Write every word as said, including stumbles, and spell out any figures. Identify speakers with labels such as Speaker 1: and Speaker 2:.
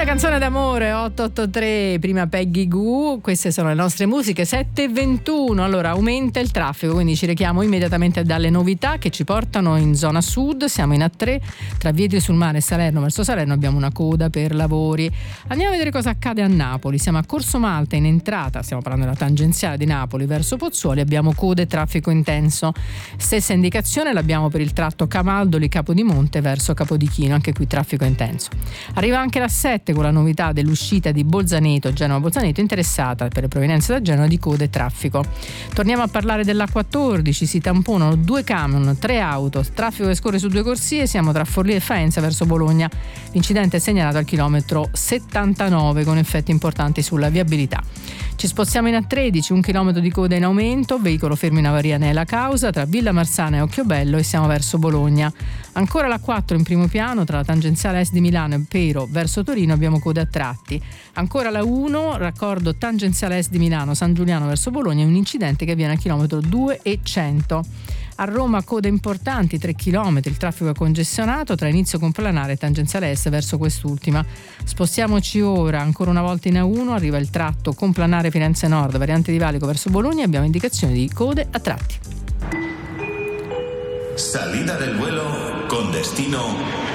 Speaker 1: Canzone d'amore otto otto tre, prima Peggy Goo, queste sono le nostre musiche. Sette e ventuno, allora aumenta il traffico, quindi ci rechiamo immediatamente dalle novità che ci portano in zona sud. Siamo in A tre, tra Vietri sul Mare e Salerno. Verso Salerno abbiamo una coda per lavori. Andiamo a vedere cosa accade a Napoli. Siamo a Corso Malta in entrata, stiamo parlando della tangenziale di Napoli verso Pozzuoli, abbiamo code e traffico intenso. Stessa indicazione l'abbiamo per il tratto Camaldoli Capodimonte verso Capodichino, anche qui traffico intenso. Arriva anche la sette con la novità dell'uscita di Bolzaneto, Genova-Bolzaneto, interessata per le provenienze da Genova di code e traffico. Torniamo a parlare dell'A quattordici, si tamponano due camion, tre auto, traffico che scorre su due corsie, siamo tra Forlì e Faenza verso Bologna. L'incidente è segnalato al chilometro settantanove con effetti importanti sulla viabilità. Ci spostiamo in A tredici, un chilometro di coda in aumento, veicolo fermo in avaria ne è la causa, tra Villa Marsana e Occhiobello, e siamo verso Bologna. Ancora la quattro in primo piano, tra la tangenziale est di Milano e Pero verso Torino abbiamo code a tratti. Ancora la uno, raccordo tangenziale est di Milano, San Giuliano verso Bologna, un incidente che avviene al chilometro due e cento. A Roma code importanti, tre chilometri, il traffico è congestionato tra inizio complanare e tangenziale est verso quest'ultima. Spostiamoci ora ancora una volta in A uno, arriva il tratto complanare Firenze Nord, variante di Valico verso Bologna, abbiamo indicazioni di code a tratti.
Speaker 2: Salida del vuelo con destino